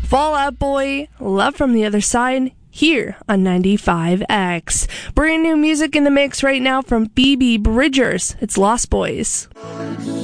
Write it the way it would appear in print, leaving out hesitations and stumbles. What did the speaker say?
Fall Out Boy, Love from the Other Side, here on 95X. Brand new music in the mix right now from Phoebe Bridgers. It's Lost Boys.